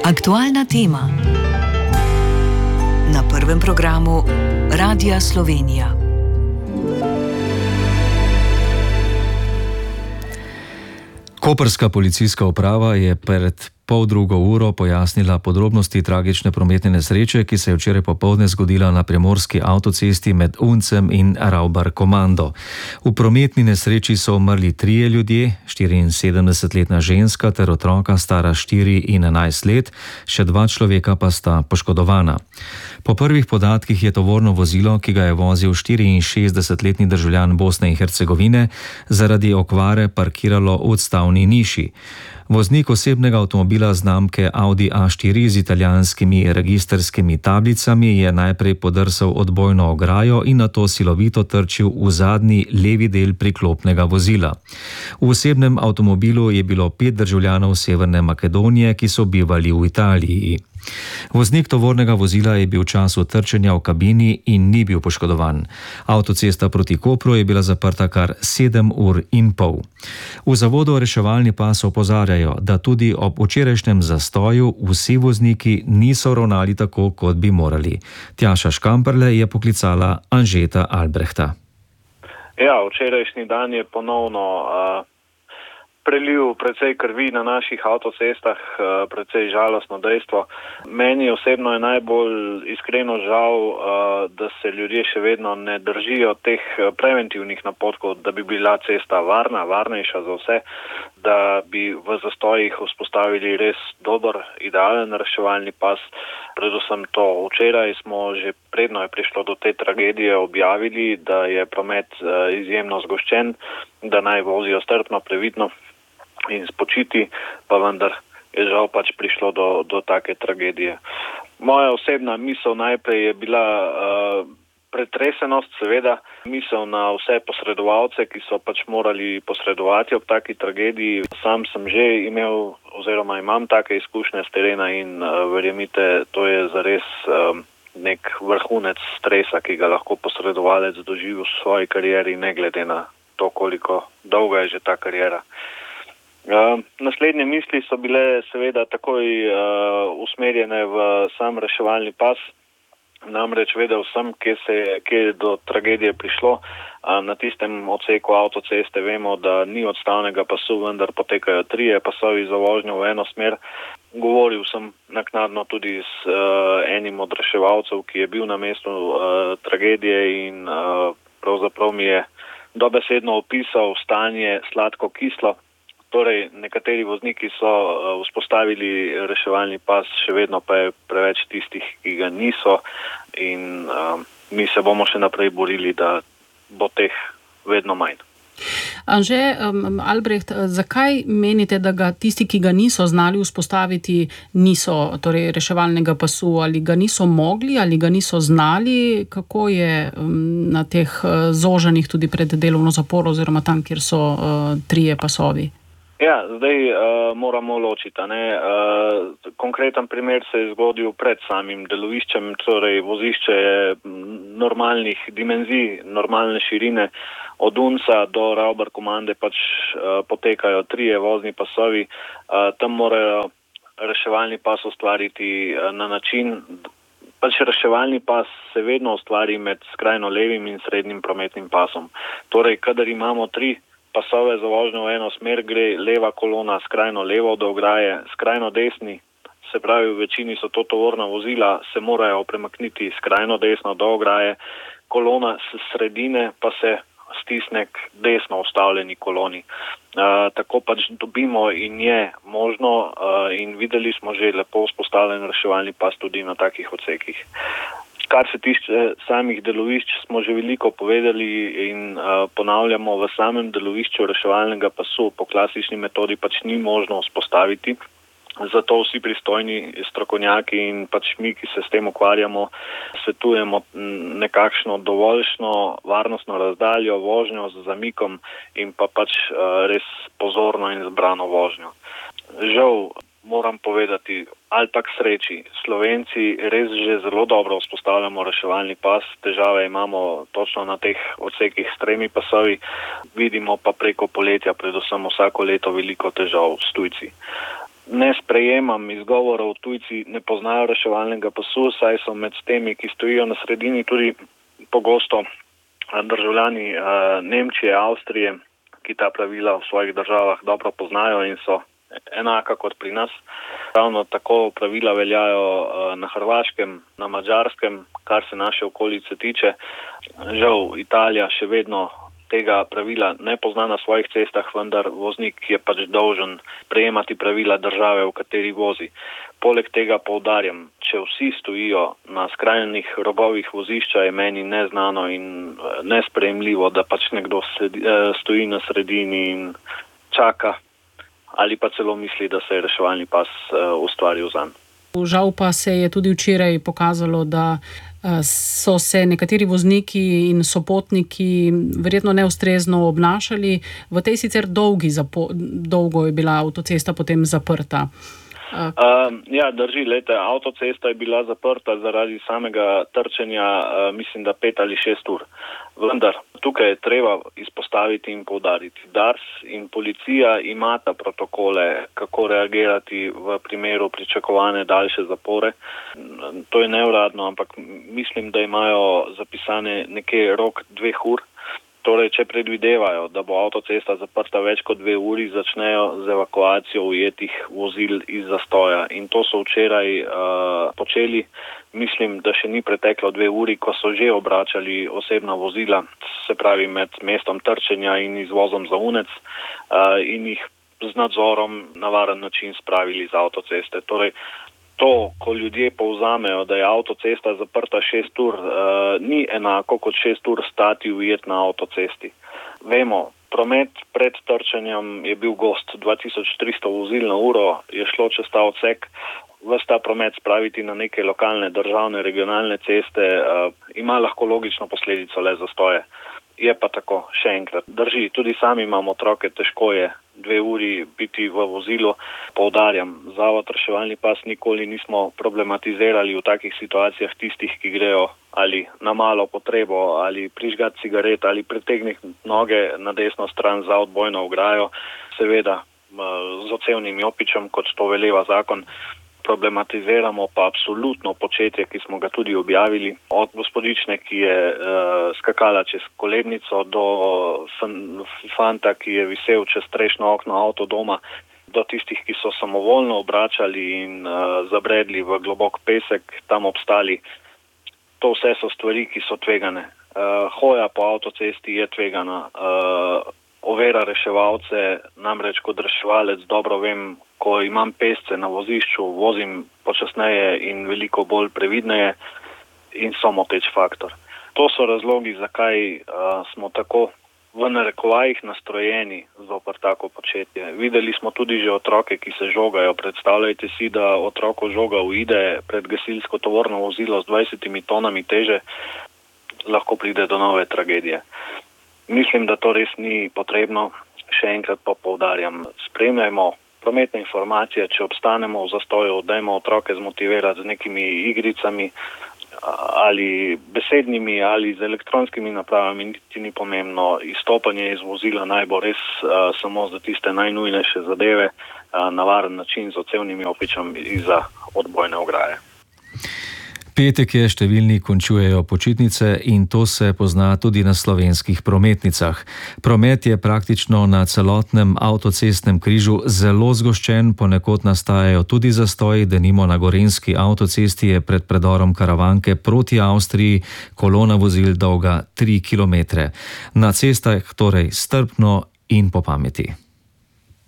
Aktualna tema na prvem programu Radia Slovenija. Koprska policijska uprava je pred 1:30 pojasnila podrobnosti tragične prometne nesreče, ki se je včeraj popoldne zgodila na primorski avtocesti med Uncem in Ravbar-Komando. V prometni nesreči so umrli 3 ljudje, 74-letna ženska ter otroka stara 4 in 11 let, še 2 človeka pa sta poškodovana. Po prvih podatkih je tovorno vozilo, ki ga je vozil 64-letni državljan Bosne in Hercegovine, zaradi okvare parkiralo v odstavni niši. Voznik osebnega avtomobila znamke Audi A4 z italijanskimi registrskimi tablicami je najprej podrsal odbojno ograjo in nato silovito trčil v zadnji levi del priklopnega vozila. V osebnem avtomobilu je bilo 5 državljanov Severne Makedonije, ki so bivali v Italiji. Voznik tovornega vozila je bil v času trčenja v kabini in ni bil poškodovan. Avtocesta proti Kopru je bila zaprta kar 7 ur in pol. V zavodu reševalni pas opozarjajo, da tudi ob včerajšnjem zastoju vsi vozniki niso ravnali tako, kot bi morali. Tjaša Škamperle je poklicala Anžeta Albrehta. Ja, včerajšnji dan je ponovno prelil precej krvi na naših avtocestah, precej žalostno dejstvo. Meni osebno je najbolj iskreno žal, da se ljudje še vedno ne držijo teh preventivnih napotkov, da bi bila cesta varnejša za vse, da bi v zastojih vzpostavili res dober, idealen reševalni pas. Predvsem to, včeraj smo že predno je prišlo do te tragedije objavili, da je promet izjemno zgoščen, da naj vozijo strpno, previdno in spočiti, pa vendar je žal pač prišlo do take tragedije. Moja osebna misel najprej je bila pretresenost, seveda, misel na vse posredovalce, ki so pač morali posredovati ob taki tragediji. Sam sem že imel oziroma imam take izkušnje z terena in verjemite, to je zares nek vrhunec stresa, ki ga lahko posredovalec doživi v svoji karieri, ne glede na to, koliko dolga je že ta kariera. Naslednje misli so bile seveda takoj usmerjene v sam reševalni pas. Namreč vedel sem, kje je do tragedije prišlo. Na tistem odseku avtoceste vemo, da ni odstavnega pasu, vendar potekajo 3 pasovi za vožnjo v eno smer. Govoril sem naknadno tudi s enim od reševalcev, ki je bil na mestu tragedije in pravzaprav mi je dobesedno opisal stanje sladko-kislo. Torej, nekateri vozniki so vzpostavili reševalni pas, še vedno pa je preveč tistih, ki ga niso in mi se bomo še naprej borili, da bo teh vedno manj. Anže Albreht, zakaj menite, da ga tisti, ki ga niso znali vzpostaviti, niso, torej reševalnega pasu, ali ga niso mogli, ali ga niso znali? Kako je na teh zoženih tudi pred delovno zaporo oziroma tam, kjer so 3 pasovi? Ja, zdaj moramo ločiti. Konkreten primer se je zgodil pred samim deloviščem, torej vozišče je normalnih dimenzij, normalne širine. Od Unca do Ravbar-Komande pač potekajo 3 vozni pasovi. Tam morajo reševalni pas ustvariti na način, pač reševalni pas se vedno ustvari med skrajno levim in srednjim prometnim pasom. Torej, kadar imamo 3 pasove za vožnjo v eno smer, gre leva kolona skrajno levo do ograje, skrajno desni, se pravi v večini so to tovorna vozila, se morajo premakniti skrajno desno do ograje, kolona s sredine pa se stisne k desno ustavljeni koloni. Tako pač dobimo in je možno in videli smo že lepo vzpostavljen reševalni pas tudi na takih odsekih. Kar se tiče samih delovišč, smo že veliko povedali in ponavljamo, v samem delovišču reševalnega pasu po klasični metodi pač ni možno vzpostaviti. Zato vsi pristojni strokovnjaki in pač mi, ki se s tem ukvarjamo, svetujemo nekakšno dovoljšno varnostno razdaljo, vožnjo z zamikom in pa pač res pozorno in zbrano vožnjo. Žal moram povedati, ali pa k sreči, Slovenci res že zelo dobro vzpostavljamo reševalni pas, težave imamo točno na teh odsekih s 3 pasovi, vidimo pa preko poletja predvsem vsako leto veliko težav s tujci. ne sprejemam izgovorov, tujci ne poznajo reševalnega pasu, saj so med temi, ki stojijo na sredini, tudi pogosto državljani Nemčije, Avstrije, ki ta pravila v svojih državah dobro poznajo in so enaka kot pri nas. Ravno tako pravila veljajo na Hrvaškem, na Madžarskem, kar se naše okolice tiče. Žal Italija še vedno tega pravila ne pozna na svojih cestah, vendar voznik je pač dolžen prejemati pravila države, v kateri vozi. Poleg tega poudarjam, če vsi stojijo na skrajnih robovih vozišča, je meni neznano in nesprejemljivo, da pač nekdo stoji na sredini in čaka ali pa celo misli, da se je reševalni pas ustvaril zanj. Žal pa se je tudi včeraj pokazalo, da so se nekateri vozniki in sopotniki verjetno neustrezno obnašali. V tej sicer dolgo je bila avtocesta potem zaprta. Ja, drži, avtocesta je bila zaprta zaradi samega trčenja, mislim, da 5 ali 6 ur. Vendar tukaj je treba izpostaviti in poudariti. DARS in policija imata protokole, kako reagirati v primeru pričakovane daljše zapore. To je neuradno, ampak mislim, da imajo zapisane nekje rok 2 ur. Torej, če predvidevajo, da bo avtocesta zaprta več kot 2 uri, začnejo z evakuacijo ujetih vozil iz zastoja. In to so včeraj počeli. Mislim, da še ni preteklo 2 uri, ko so že obračali osebna vozila, se pravi med mestom trčenja in izvozom za Unec, in jih z nadzorom na varen način spravili z avtoceste. Torej, to, ko ljudje povzamejo, da je avtocesta zaprta 6 ur, ni enako kot 6 ur stati ujet na avtocesti. Vemo, promet pred trčenjem je bil gost, 2300 vozil na uro je šlo čez ta odsek. Ves ta promet spraviti na neke lokalne, državne, regionalne ceste ima lahko logično posledico le zastoje. Je pa tako, še enkrat, drži, tudi sami imamo otroke, težko je 2 uri biti v vozilu. Poudarjam, zavod reševalni pas nikoli nismo problematizirali v takih situacijah tistih, ki grejo ali na malo potrebo, ali prižgati cigaret, ali pretegniti noge na desno stran za odbojno ograjo, seveda z odsevnim jopičem, kot to veleva zakon. Problematiziramo pa absolutno početje, ki smo ga tudi objavili. Od gospodične, ki je skakala čez kolebnico, do fanta, ki je visel čez strešno okno avtodoma, do tistih, ki so samovoljno obračali in zabredli v globok pesek, tam obstali. To vse so stvari, ki so tvegane. Hoja po avtocesti je tvegana. Overa reševalce, namreč kot reševalec dobro vem, ko imam pešce na vozišču, vozim počasneje in veliko bolj previdneje in so moteč faktor. To so razlogi, zakaj smo tako v narekovajih nastrojeni zoper tako početje. Videli smo tudi že otroke, ki se žogajo. Predstavljajte si, da otroko žoga uide pred gasilsko tovorno vozilo z 20 tonami teže, lahko pride do nove tragedije. Mislim, da to res ni potrebno. Še enkrat pa poudarjam, spremljajmo prometne informacije, če obstanemo v zastoju, dajmo otroke zmotivirati z nekimi igricami ali besednimi ali z elektronskimi napravami, niti ni pomembno. Izstopanje iz vozila naj bo res samo za tiste najnujnejše zadeve na varen način z odsevnimi jopičem izza odbojne ograje. Petek je, številni končujejo počitnice in to se pozna tudi na slovenskih prometnicah. Promet je praktično na celotnem avtocestnem križu zelo zgoščen, ponekod nastajajo tudi zastoji, denimo na gorenjski avtocesti je pred predorom Karavanke proti Avstriji kolona vozil dolga 3 kilometre. Na cestah torej strpno in po pameti.